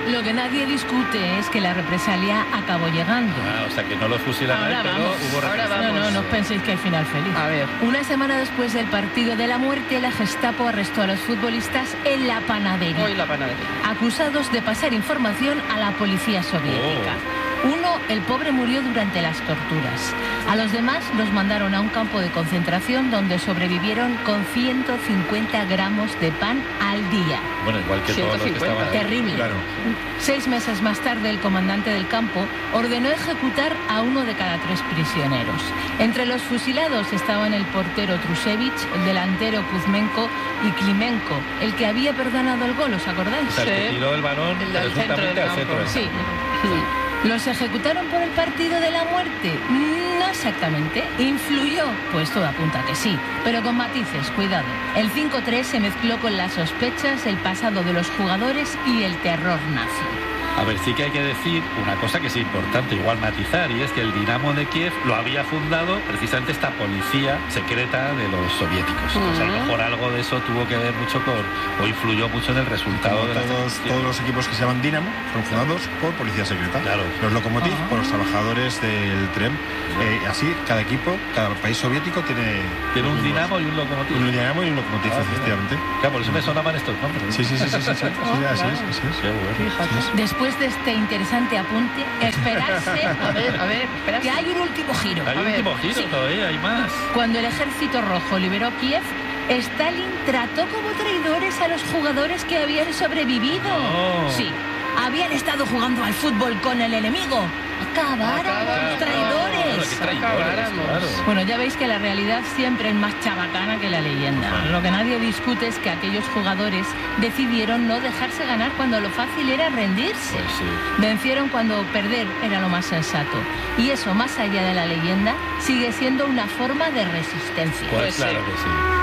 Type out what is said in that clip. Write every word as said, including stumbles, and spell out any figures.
Lo que nadie discute es que la represalia acabó llegando. Ah, o sea, que no los fusilaron, Ahora pero vamos, hubo ahora represalia. vamos. No, no, no os penséis que hay final feliz. A ver. Una semana después del partido de la muerte, la Gestapo arrestó a los futbolistas en la panadería. Hoy la panadería. Acusados de pasar información a la policía soviética. Oh. Uno, el pobre, murió durante las torturas. A los demás los mandaron a un campo de concentración donde sobrevivieron con ciento cincuenta gramos de pan al día. Bueno, igual que todos los que ciento cincuenta. estaban ahí. Terrible. Claro. Seis meses más tarde, el comandante del campo ordenó ejecutar a uno de cada tres prisioneros. Entre los fusilados estaban el portero Trusevich, el delantero Kuzmenko y Klimenko, el que había perdonado el gol, ¿os acordáis? O sea, el que Sí. tiró el balón El del centro presuntamente del al centro del campo. Sí. campo. ¿Los ejecutaron por el partido de la muerte? No exactamente. ¿Influyó? Pues todo apunta a que sí, pero con matices, cuidado. El cinco tres se mezcló con las sospechas, el pasado de los jugadores y el terror nazi. A ver, sí que hay que decir una cosa que es importante, igual matizar, y es que el Dinamo de Kiev lo había fundado precisamente esta policía secreta de los soviéticos. Uh-huh. O sea, a lo mejor algo de eso tuvo que ver mucho con, o influyó mucho en el resultado Como de la todos, ejecución. todos los equipos que se llaman Dinamo fueron fundados por policía secreta. Claro. Los Lokomotiv Ah. por los trabajadores del tren. Eh, así, cada equipo, cada país soviético tiene... Tiene un los mismos. Dinamo y un Lokomotiv. Un Dinamo y un Lokomotiv, Ah, efectivamente. Claro, por eso me sonaban estos nombres. Sí, sí, sí, sí, sí, sí, sí, sí, así es, así es. Qué bueno. Fíjate. Después de este interesante apunte, esperarse A ver, a ver, espera. que hay un último giro. Hay A un ver, último giro sí. todavía, hay más. Cuando el ejército rojo liberó Kiev, Stalin trató como traidores a los jugadores que habían sobrevivido. No. Sí, habían estado jugando al fútbol con el enemigo. Acabáramos, Acabáramos. traidores. Claro, qué traidores, Acabáramos. claro. Bueno, ya veis que la realidad siempre es más chabacana que la leyenda. Lo que nadie discute es que aquellos jugadores decidieron no dejarse ganar cuando lo fácil era rendirse. Pues sí. Vencieron cuando perder era lo más sensato. Y eso, más allá de la leyenda, sigue siendo una forma de resistencia. Pues Pues claro sí. que sí.